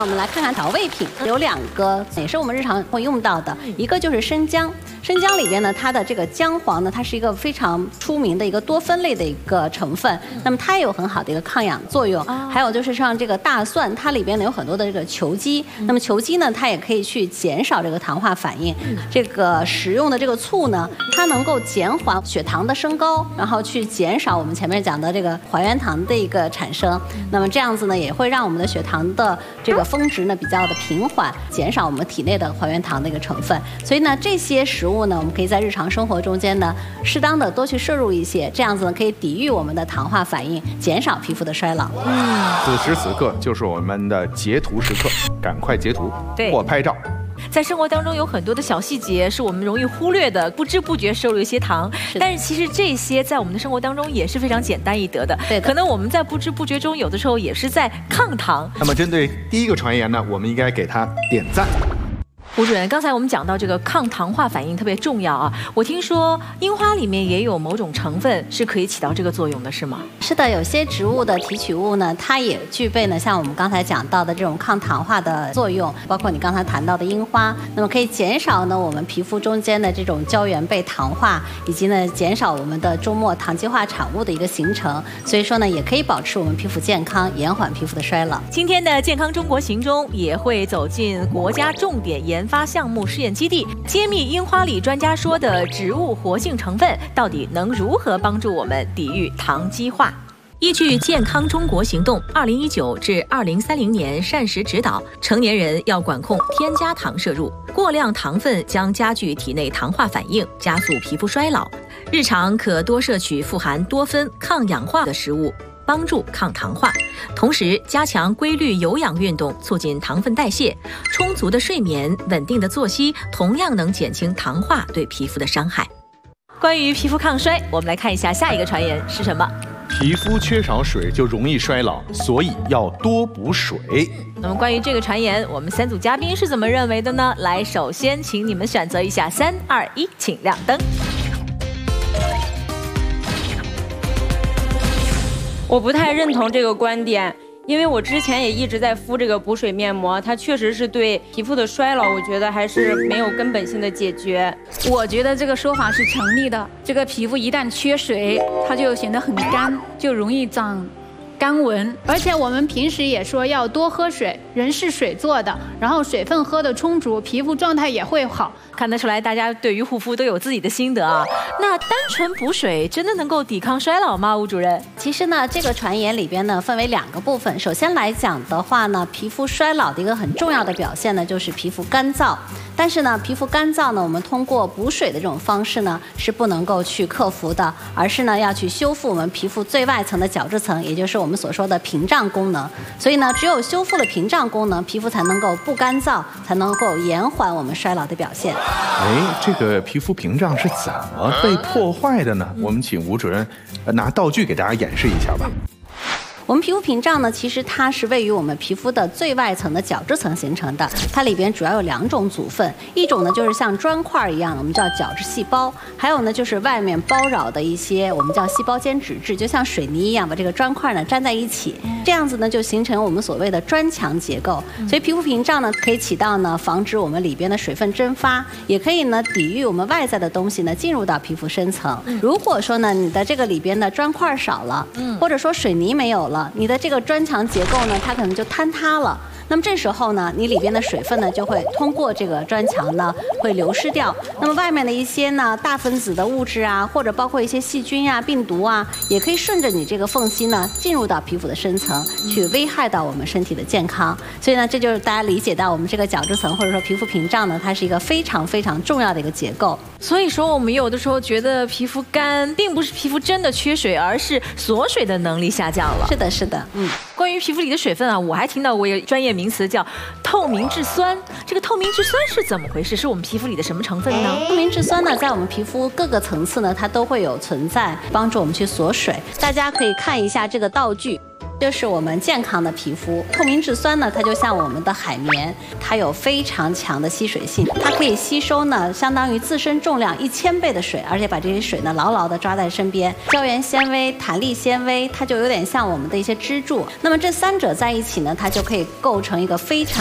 我们来看看调味品，有2个也是我们日常会用到的，一个就是生姜。生姜里边呢，它的这个姜黄呢，它是一个非常出名的一个多酚类的一个成分，那么它也有很好的一个抗氧作用。还有就是像这个大蒜，它里边呢有很多的这个球基，那么球基呢，它也可以去减少这个糖化反应。这个食用的这个醋呢，它能够减缓血糖的升高，然后去减少我们前面讲的这个还原糖的一个产生。那么这样子呢，也会让我们的血糖的这个峰值呢比较的平缓，减少我们体内的还原糖的一个成分。所以呢，这些食物呢，我们可以在日常生活中间呢，适当的多去摄入一些，这样子呢可以抵御我们的糖化反应，减少皮肤的衰老。 此时此刻就是我们的截图时刻，赶快截图或拍照。 在生活当中有很多的小细节是我们容易忽略的，不知不觉摄入一些糖，但是其实这些在我们的生活当中也是非常简单易得的。对，可能我们在不知不觉中有的时候也是在抗糖。 那么针对第一个传言呢，我们应该给他点赞。 胡主任，刚才我们讲到这个抗糖化反应特别重要啊，我听说樱花里面也有某种成分是可以起到这个作用的，是吗？ 是的，有些植物的提取物呢，它也具备呢像我们刚才讲到的这种抗糖化的作用，包括你刚才谈到的樱花，那么可以减少呢我们皮肤中间的这种胶原被糖化，以及呢减少我们的终末糖基化产物的一个形成，所以说呢也可以保持我们皮肤健康，延缓皮肤的衰老。 今天的健康中国行中也会走进国家重点研发项目试验基地，揭秘樱花里专家说的植物活性成分到底能如何帮助我们抵御糖基化。依据健康中国行动2019至2030年膳食指导，成年人要管控添加糖摄入，过量糖分将加剧体内糖化反应，加速皮肤衰老。日常可多摄取富含多酚、抗氧化的食物，帮助抗糖化，同时加强规律有氧运动，促进糖分代谢。充足的睡眠、稳定的作息，同样能减轻糖化对皮肤的伤害。关于皮肤抗衰，我们来看一下下一个传言是什么？ 皮肤缺少水就容易衰老，所以要多补水。 那么关于这个传言，我们3组嘉宾是怎么认为的呢？来，首先请你们选择一下，3、2、1，请亮灯。 我不太认同这个观点，因为我之前也一直在敷这个补水面膜，它确实是对皮肤的衰老，我觉得还是没有根本性的解决。 我觉得这个说法是成立的。这个皮肤一旦缺水，它就显得很干，就容易长干纹。而且我们平时也说要多喝水，人是水做的，然后水分喝得充足，皮肤状态也会好。 看得出来，大家对于护肤都有自己的心得啊。那单纯补水真的能够抵抗衰老吗？吴主任？ 其实呢，这个传言里边呢分为2个部分。首先来讲的话呢，皮肤衰老的一个很重要的表现呢，就是皮肤干燥。但是呢，皮肤干燥呢，我们通过补水的这种方式呢，是不能够去克服的，而是呢要去修复我们皮肤最外层的角质层，也就是我们所说的屏障功能。所以呢，只有修复了屏障功能，皮肤才能够不干燥，才能够延缓我们衰老的表现。 这个皮肤屏障是怎么被破坏的呢？我们请吴主任拿道具给大家演示一下吧。 我们皮肤屏障呢，其实它是位于我们皮肤的最外层的角质层形成的，它里边主要有2种组分，一种呢就是像砖块一样，我们叫角质细胞，还有呢就是外面包绕的一些我们叫细胞间脂质，就像水泥一样把这个砖块呢粘在一起，这样子呢就形成我们所谓的砖墙结构。所以皮肤屏障呢可以起到呢防止我们里边的水分蒸发，也可以呢抵御我们外在的东西呢进入到皮肤深层。如果说呢你的这个里边的砖块少了，或者说水泥没有了，你的这个砖墙结构呢，它可能就坍塌了。那么这时候呢，你里边的水分呢就会通过这个砖墙呢会流失掉。那么外面的一些呢大分子的物质啊，或者包括一些细菌啊、病毒啊，也可以顺着你这个缝隙呢进入到皮肤的深层，去危害到我们身体的健康。所以呢，这就是大家理解到我们这个角质层或者说皮肤屏障呢，它是一个非常非常重要的一个结构。 所以说，我们有的时候觉得皮肤干，并不是皮肤真的缺水，而是锁水的能力下降了。 是的，是的， 关于皮肤里的水分啊，我还听到过一个专业名词叫透明质酸。这个透明质酸是怎么回事？是我们皮肤里的什么成分呢？ 透明质酸呢，在我们皮肤各个层次呢，它都会有存在，帮助我们去锁水。大家可以看一下这个道具。 就是我们健康的皮肤。透明质酸呢，它就像我们的海绵，它有非常强的吸水性，它可以吸收呢相当于自身重量1000倍的水，而且把这些水呢牢牢地抓在身边。胶原纤维、弹力纤维，它就有点像我们的一些支柱。那么这3者在一起呢，它就可以构成一个非常